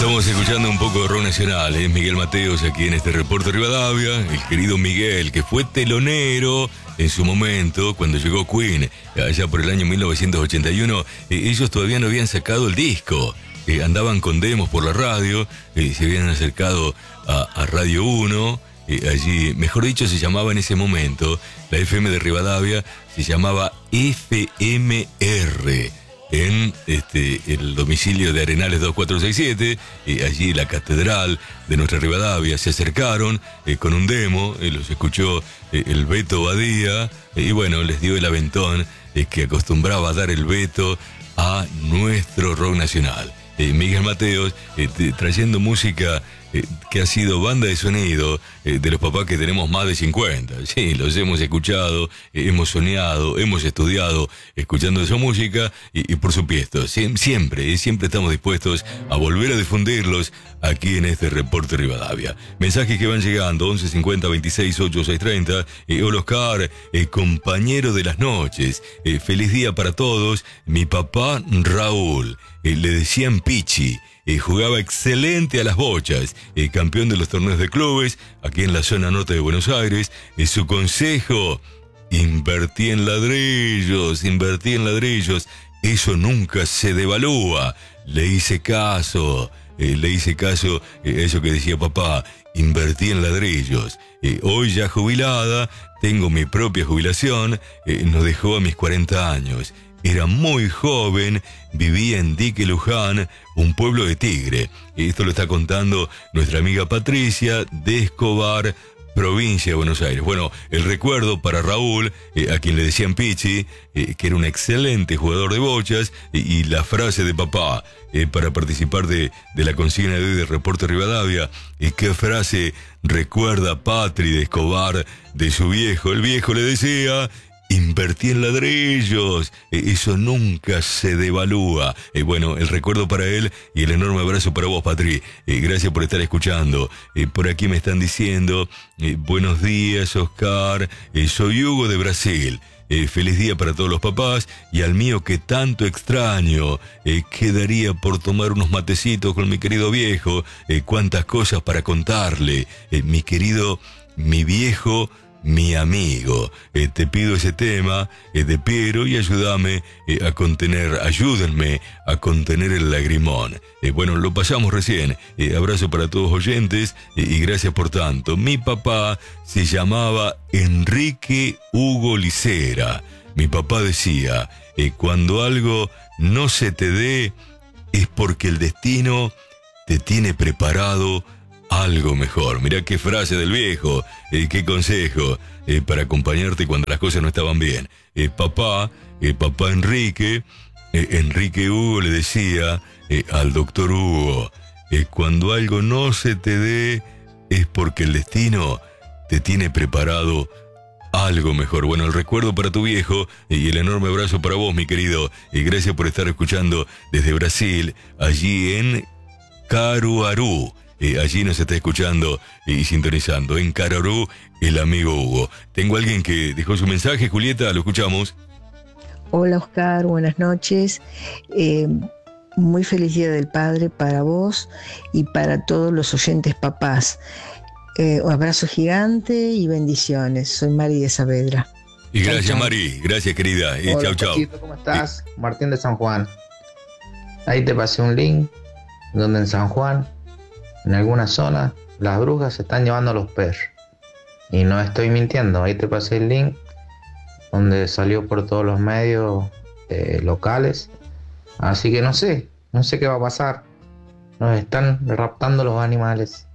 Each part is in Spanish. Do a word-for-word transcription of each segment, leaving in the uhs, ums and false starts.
Estamos escuchando un poco de rock nacional, es ¿eh? Miguel Mateos aquí en este reporte Rivadavia, el querido Miguel, que fue telonero en su momento cuando llegó Queen, allá por el año mil novecientos ochenta y uno. Eh, ellos todavía no habían sacado el disco, eh, andaban con demos por la radio, eh, se habían acercado a, a Radio uno, eh, allí, mejor dicho, se llamaba en ese momento, la F M de Rivadavia se llamaba F M R. En este, el domicilio de Arenales dos cuatro seis siete, eh, allí la catedral de nuestra Rivadavia, se acercaron eh, con un demo, eh, los escuchó eh, el Beto Badía, eh, y bueno, les dio el aventón eh, que acostumbraba a dar el Beto a nuestro rock nacional. Eh, Miguel Mateos, eh, te, trayendo música eh, que ha sido banda de sonido eh, de los papás que tenemos más de cincuenta. Sí, los hemos escuchado, eh, hemos soñado, hemos estudiado escuchando esa música y, y por supuesto, sie- siempre, eh, siempre estamos dispuestos a volver a difundirlos aquí en este reporte Rivadavia. Mensajes que van llegando, once cincuenta veintiséis ochenta y seis treinta. Eh, hola Oscar, eh, compañero de las noches, eh, feliz día para todos. Mi papá Raúl, eh, le decían Pichi. Eh, jugaba excelente a las bochas, eh, campeón de los torneos de clubes, aquí en la zona norte de Buenos Aires. Eh, su consejo, invertí en ladrillos, invertí en ladrillos, eso nunca se devalúa. Le hice caso, eh, le hice caso eh, a eso que decía papá, invertí en ladrillos. Eh, hoy ya jubilada, tengo mi propia jubilación, eh, nos dejó a mis cuarenta años. Era muy joven, vivía en Dique Luján, un pueblo de Tigre. Esto lo está contando nuestra amiga Patricia de Escobar, provincia de Buenos Aires. Bueno, el recuerdo para Raúl, eh, a quien le decían Pichi, eh, que era un excelente jugador de bochas, eh, y la frase de papá eh, para participar de, de la consigna de hoy de Reporte Rivadavia. ¿Y qué frase recuerda Patri de Escobar de su viejo? El viejo le decía: invertí en ladrillos, eh, eso nunca se devalúa. Eh, bueno, el recuerdo para él y el enorme abrazo para vos, Patri. Eh, gracias por estar escuchando. Eh, por aquí me están diciendo, eh, buenos días, Oscar, eh, soy Hugo de Brasil. Eh, feliz día para todos los papás y al mío que tanto extraño. Eh, quedaría por tomar unos matecitos con mi querido viejo. Eh, cuántas cosas para contarle. Eh, mi querido, mi viejo, mi amigo. Eh, te pido ese tema eh, de Piero y ayúdame eh, a contener, ayúdenme a contener el lagrimón. Eh, bueno, lo pasamos recién. Eh, abrazo para todos oyentes eh, y gracias por tanto. Mi papá se llamaba Enrique Hugo Licera. Mi papá decía, eh, cuando algo no se te dé es porque el destino te tiene preparado algo mejor. Mirá qué frase del viejo, eh, qué consejo eh, para acompañarte cuando las cosas no estaban bien. Eh, papá, eh, papá Enrique, eh, Enrique Hugo le decía eh, al doctor Hugo, eh, cuando algo no se te dé es porque el destino te tiene preparado algo mejor. Bueno, el recuerdo para tu viejo eh, y el enorme abrazo para vos, mi querido. Y eh, gracias por estar escuchando desde Brasil, allí en Caruaru. Eh, allí nos está escuchando y sintonizando. En Caruaru, el amigo Hugo. Tengo a alguien que dejó su mensaje. Julieta, lo escuchamos. Hola Oscar, buenas noches. Eh, muy feliz Día del Padre para vos y para todos los oyentes papás. Eh, un abrazo gigante y bendiciones. Soy Mari de Saavedra. Y gracias, chau, chau. Mari. Gracias, querida. Eh, Hola, chau, chau. Paquito, ¿cómo estás? Martín de San Juan. Ahí te pasé un link donde en San Juan, en alguna zona, las brujas se están llevando a los perros. Y no estoy mintiendo, ahí te pasé el link donde salió por todos los medios eh, locales. Así que no sé, no sé qué va a pasar. Nos están raptando los animales.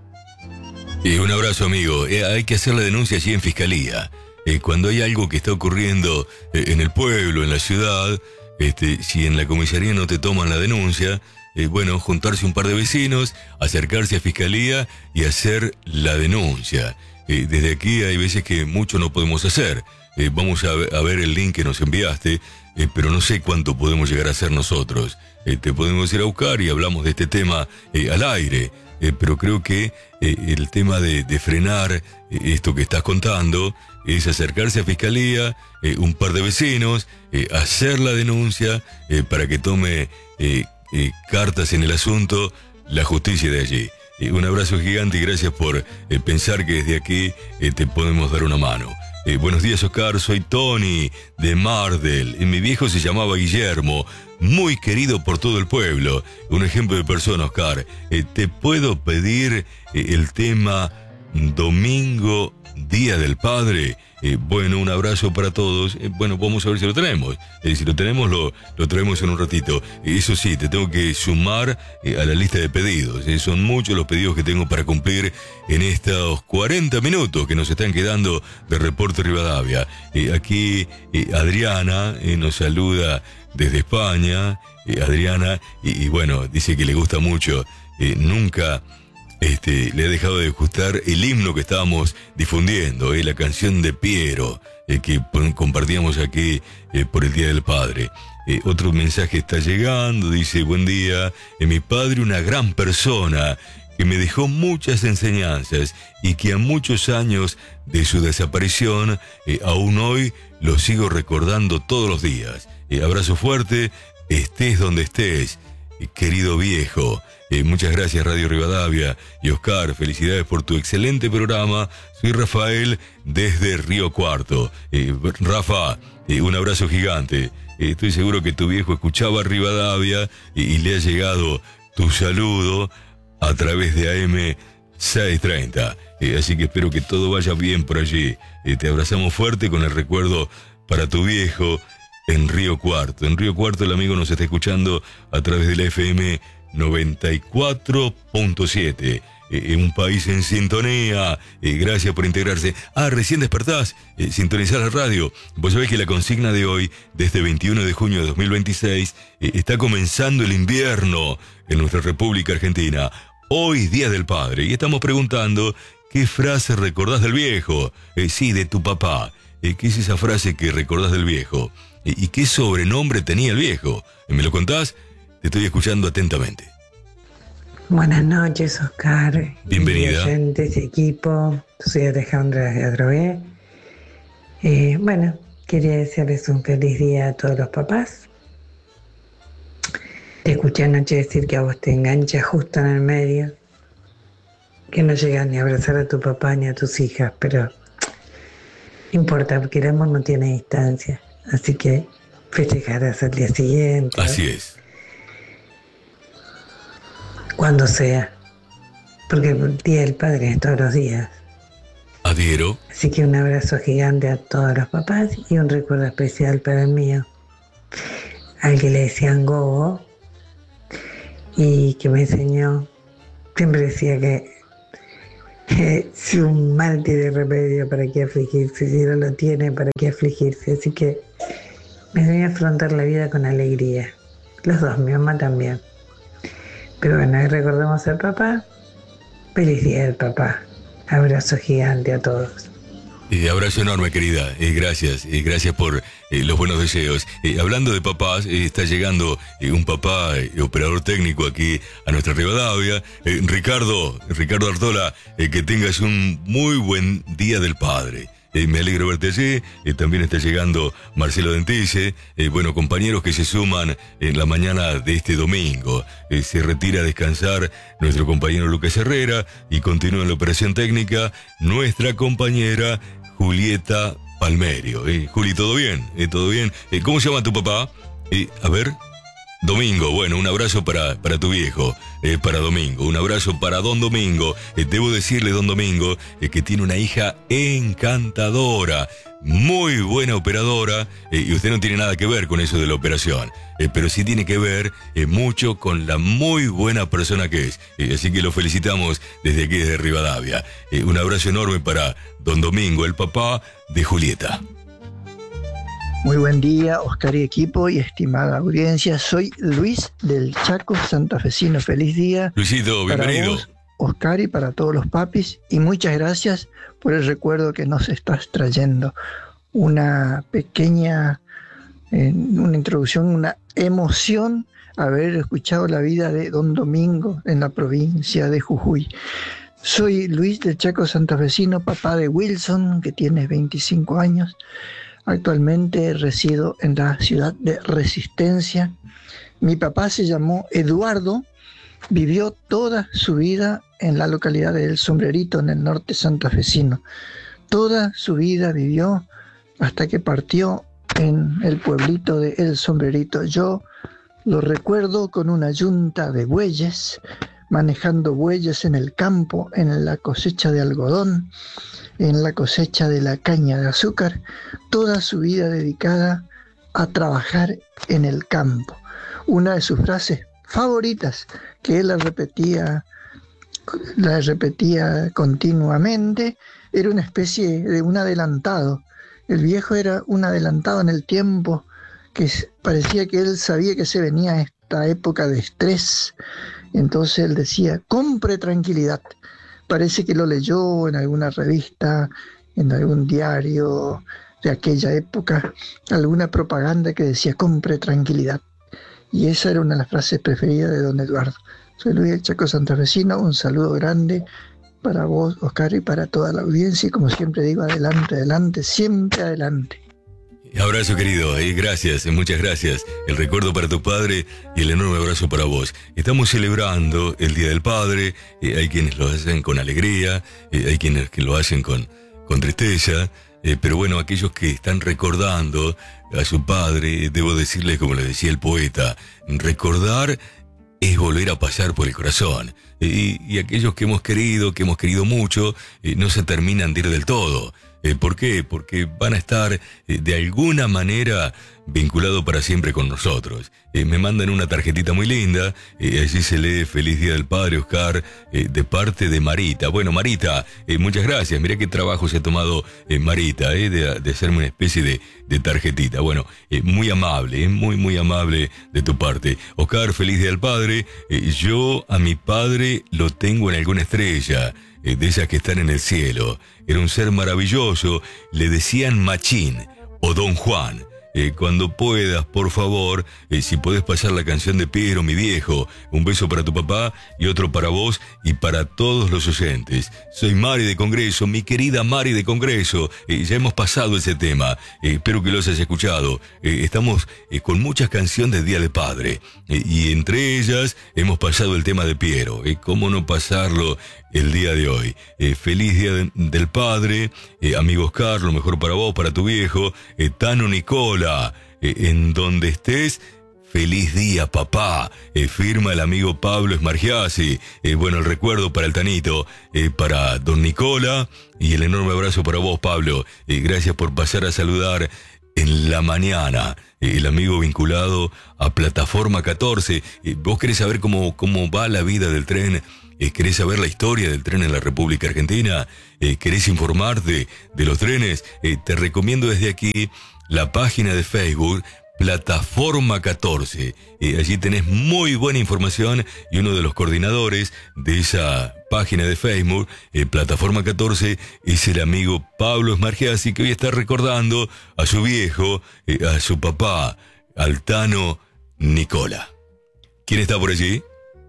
Eh, un abrazo, amigo. Eh, hay que hacer la denuncia allí en Fiscalía. Eh, cuando hay algo que está ocurriendo eh, en el pueblo, en la ciudad, este, si en la comisaría no te toman la denuncia, Eh, bueno, juntarse un par de vecinos, acercarse a Fiscalía y hacer la denuncia. Eh, desde aquí hay veces que mucho no podemos hacer. Eh, vamos a, a ver el link que nos enviaste, eh, pero no sé cuánto podemos llegar a hacer nosotros. Eh, te podemos ir a buscar y hablamos de este tema eh, al aire, eh, pero creo que eh, el tema de, de frenar eh, esto que estás contando es acercarse a Fiscalía, eh, un par de vecinos, eh, hacer la denuncia eh, para que tome... Eh, Eh, cartas en el asunto la justicia de allí. Eh, un abrazo gigante y gracias por eh, pensar que desde aquí eh, te podemos dar una mano. Eh, buenos días, Oscar, soy Tony de Mardel. Eh, mi viejo se llamaba Guillermo, muy querido por todo el pueblo. Un ejemplo de persona, Oscar. Eh, ¿Te puedo pedir eh, el tema Domingo, Día del Padre? Eh, bueno, un abrazo para todos. Eh, bueno, vamos a ver si lo tenemos. Eh, si lo tenemos, lo, lo traemos en un ratito. Eh, eso sí, te tengo que sumar eh, a la lista de pedidos. Eh, son muchos los pedidos que tengo para cumplir en estos cuarenta minutos que nos están quedando de Reporte Rivadavia. Eh, aquí eh, Adriana eh, nos saluda desde España. Eh, Adriana, y, y bueno, dice que le gusta mucho. Eh, nunca... Este, le ha dejado de gustar el himno que estábamos difundiendo, eh, la canción de Piero, eh, que p- compartíamos aquí eh, por el Día del Padre. Eh, otro mensaje está llegando, dice, buen día, eh, mi padre una gran persona, que me dejó muchas enseñanzas y que a muchos años de su desaparición, eh, aún hoy lo sigo recordando todos los días. Eh, abrazo fuerte, estés donde estés, eh, querido viejo. Eh, muchas gracias Radio Rivadavia y Oscar, felicidades por tu excelente programa. Soy Rafael desde Río Cuarto. Eh, Rafa, eh, un abrazo gigante. Eh, estoy seguro que tu viejo escuchaba Rivadavia y, y le ha llegado tu saludo a través de A M seiscientos treinta. Eh, así que espero que todo vaya bien por allí. Eh, te abrazamos fuerte con el recuerdo para tu viejo en Río Cuarto. En Río Cuarto el amigo nos está escuchando a través de la F M noventa y cuatro punto siete, eh, un país en sintonía. Eh, gracias por integrarse. Ah, recién despertás, eh, sintonizar la radio. Vos sabés que la consigna de hoy, de este veintiuno de junio de dos mil veintiséis, eh, está comenzando el invierno en nuestra República Argentina. Hoy Día del Padre, y estamos preguntando ¿qué frase recordás del viejo? Eh, sí, de tu papá. Eh, ¿Qué es esa frase que recordás del viejo? Eh, ¿Y qué sobrenombre tenía el viejo? Eh, ¿Me lo contás? Te estoy escuchando atentamente. Buenas noches, Oscar. Bienvenida. Y oyentes, equipo. Soy Alejandra de Adrogué. Eh, bueno, quería desearles un feliz día a todos los papás. Te escuché anoche decir que a vos te engancha justo en el medio, que no llegas ni a abrazar a tu papá ni a tus hijas, pero no importa, porque el amor no tiene distancia. Así que festejarás al día siguiente. Así es. Cuando sea, porque el Día del Padre es todos los días. Adhiero. Así que un abrazo gigante a todos los papás y un recuerdo especial para el mío, al que le decían Gogo y que me enseñó, siempre decía que eh, si un mal tiene remedio, para qué afligirse, si no lo tiene, para qué afligirse. Así que me enseñó a afrontar la vida con alegría, los dos, mi mamá también. Pero bueno, recordemos al papá. Feliz día del papá. Abrazo gigante a todos. Eh, abrazo enorme, querida. Eh, gracias. Eh, gracias por eh, los buenos deseos. Eh, hablando de papás, eh, está llegando eh, un papá, eh, operador técnico aquí a nuestra Rivadavia. Eh, Ricardo, Ricardo Artola, eh, que tengas un muy buen Día del Padre. Eh, me alegro verte allí. Eh, también está llegando Marcelo Dentice. Eh, bueno, compañeros que se suman en la mañana de este domingo. Eh, se retira a descansar nuestro compañero Lucas Herrera y continúa en la operación técnica nuestra compañera Julieta Palmerio. Eh, Juli, ¿todo bien? Eh, ¿Todo bien? Eh, ¿Cómo se llama tu papá? Eh, a ver... Domingo, bueno, un abrazo para, para tu viejo, eh, para Domingo, un abrazo para Don Domingo. Eh, debo decirle, Don Domingo, eh, que tiene una hija encantadora, muy buena operadora, eh, y usted no tiene nada que ver con eso de la operación, eh, pero sí tiene que ver eh, mucho con la muy buena persona que es. Eh, así que lo felicitamos desde aquí, desde Rivadavia. Eh, un abrazo enorme para Don Domingo, el papá de Julieta. Muy buen día, Oscar y equipo y estimada audiencia. Soy Luis del Chaco santafesino. Feliz día. Luisito, bienvenido. Para vos, Oscar, y para todos los papis. Y muchas gracias por el recuerdo que nos estás trayendo. Una pequeña, eh, una introducción, una emoción haber escuchado la vida de Don Domingo en la provincia de Jujuy. Soy Luis del Chaco santafesino, papá de Wilson, que tiene veinticinco años. Actualmente resido en la ciudad de Resistencia. Mi papá se llamó Eduardo vivió toda su vida en la localidad de El Sombrerito, en el norte santafesino. Toda su vida vivió hasta que partió en el pueblito de El Sombrerito. Yo lo recuerdo con una yunta de bueyes, manejando bueyes en el campo, en la cosecha de algodón, en la cosecha de la caña de azúcar, toda su vida dedicada a trabajar en el campo. Una de sus frases favoritas, que él la repetía, la repetía continuamente, era una especie de un adelantado. El viejo era un adelantado en el tiempo, que parecía que él sabía que se venía esta época de estrés. Entonces él decía, compre tranquilidad. Parece que lo leyó en alguna revista, en algún diario de aquella época, alguna propaganda que decía, compre tranquilidad. Y esa era una de las frases preferidas de don Eduardo. Soy Luis el Chaco Santafesino, un saludo grande para vos, Oscar, y para toda la audiencia. Y como siempre digo, adelante, adelante, siempre adelante. Abrazo, querido, y gracias, muchas gracias. El recuerdo para tu padre y el enorme abrazo para vos. Estamos celebrando el Día del Padre, eh, hay quienes lo hacen con alegría, eh, hay quienes que lo hacen con, con tristeza, eh, pero bueno, aquellos que están recordando a su padre, debo decirles, como le decía el poeta, recordar es volver a pasar por el corazón. Y, y aquellos que hemos querido, que hemos querido mucho, eh, no se terminan de ir del todo. Eh, ¿Por qué? Porque van a estar eh, de alguna manera vinculados para siempre con nosotros. Eh, me mandan una tarjetita muy linda, eh, allí se lee Feliz Día del Padre, Oscar, eh, de parte de Marita. Bueno, Marita, eh, muchas gracias. Mirá qué trabajo se ha tomado eh, Marita, eh, de, de hacerme una especie de, de tarjetita. Bueno, eh, muy amable, eh, muy, muy amable de tu parte. Oscar, Feliz Día del Padre. Eh, yo a mi padre lo tengo en alguna estrella, eh, de esas que están en el cielo. Era un ser maravilloso, le decían Machín o Don Juan. Eh, cuando puedas, por favor, eh, si podés pasar la canción de Piero, mi viejo. Un beso para tu papá y otro para vos y para todos los oyentes. Soy Mari de Congreso, mi querida Mari de Congreso. Eh, ya hemos pasado ese tema, eh, espero que los hayas escuchado. Eh, estamos eh, con muchas canciones del Día del Padre, eh, y entre ellas hemos pasado el tema de Piero. Eh, ¿Cómo no pasarlo el día de hoy? Eh, feliz Día de, del Padre, eh, amigo Oscar, lo mejor para vos, para tu viejo, eh, Tano Nicola, eh, en donde estés, feliz día, papá, eh, firma el amigo Pablo Esmargiasi. Eh, bueno, el recuerdo para el Tanito, eh, para don Nicola, y el enorme abrazo para vos, Pablo. Eh, gracias por pasar a saludar en la mañana. Eh, el amigo vinculado a Plataforma catorce. Eh, ¿Vos querés saber cómo, cómo va la vida del tren? Eh, ¿Querés saber la historia del tren en la República Argentina? Eh, ¿Querés informarte de los trenes? Eh, te recomiendo desde aquí la página de Facebook Plataforma catorce. Eh, allí tenés muy buena información y uno de los coordinadores de esa página de Facebook, eh, Plataforma catorce, es el amigo Pablo Esmargiasi, que hoy está recordando a su viejo, eh, a su papá, Altano Nicola. ¿Quién está por allí?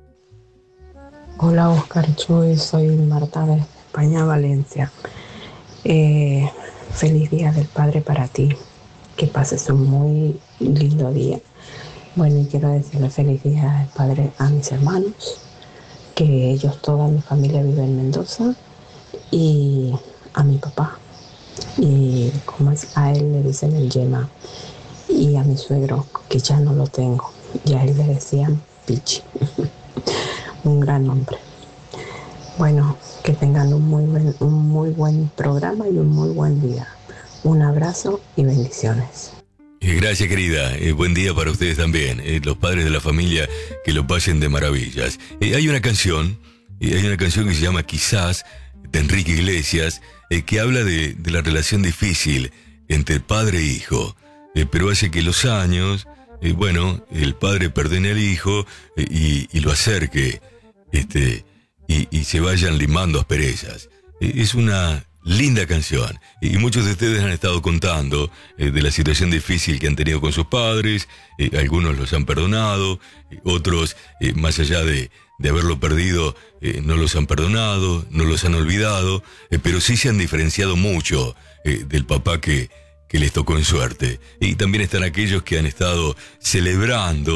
Hola Oscar Chuy, soy Marta de España, Valencia. Eh, feliz Día del Padre para ti. Que pases un muy lindo día. Bueno, y quiero decirle feliz Día del Padre a mis hermanos, que ellos, toda mi familia vive en Mendoza, y a mi papá, y como es, a él le dicen el Yema, y a mi suegro, que ya no lo tengo, y a él le decían Pichi. Un gran hombre. Bueno, que tengan un muy buen, un muy buen programa y un muy buen día. Un abrazo y bendiciones. Eh, gracias, querida. Eh, buen día para ustedes también. Eh, los padres de la familia, que lo pasen de maravillas. Eh, hay una canción, eh, hay una canción que se llama Quizás, de Enrique Iglesias, eh, que habla de, de la relación difícil entre padre e hijo. Eh, pero hace que los años, eh, bueno, el padre perdone al hijo eh, y, y lo acerque, este, y, y se vayan limando asperezas. Eh, es una linda canción, y muchos de ustedes han estado contando eh, de la situación difícil que han tenido con sus padres. Eh, algunos los han perdonado, eh, otros, eh, más allá de, de haberlo perdido, eh, no los han perdonado, no los han olvidado, eh, pero sí se han diferenciado mucho eh, del papá que, que les tocó en suerte. Y también están aquellos que han estado celebrando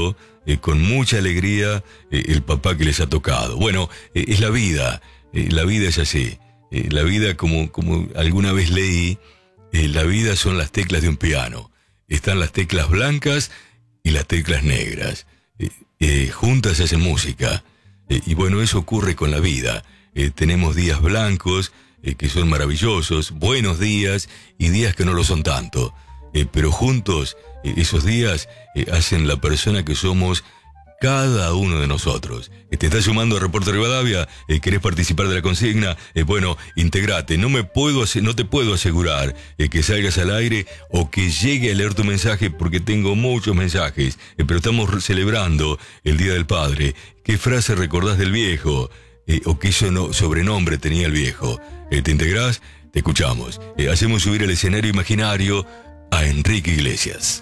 eh, con mucha alegría eh, el papá que les ha tocado. Bueno, eh, es la vida, eh, la vida es así. Eh, la vida, como, como alguna vez leí, eh, la vida son las teclas de un piano. Están las teclas blancas y las teclas negras. Eh, eh, juntas hacen música. Eh, y bueno, eso ocurre con la vida. Eh, tenemos días blancos, eh, que son maravillosos, buenos días y días que no lo son tanto. Eh, pero juntos, eh, esos días eh, hacen la persona que somos cada uno de nosotros. Eh, ¿Te estás sumando a Reporte Rivadavia? Eh, ¿Querés participar de la consigna? Eh, bueno, integrate. No me puedo, no te puedo asegurar eh, que salgas al aire o que llegue a leer tu mensaje, porque tengo muchos mensajes. Eh, pero estamos celebrando el Día del Padre. ¿Qué frase recordás del viejo? Eh, ¿O qué sono, sobrenombre tenía el viejo? Eh, ¿Te integrás? Te escuchamos. Eh, hacemos subir al escenario imaginario a Enrique Iglesias.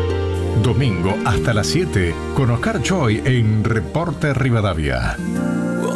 Domingo hasta las siete con Oscar Choi en Reporte Rivadavia.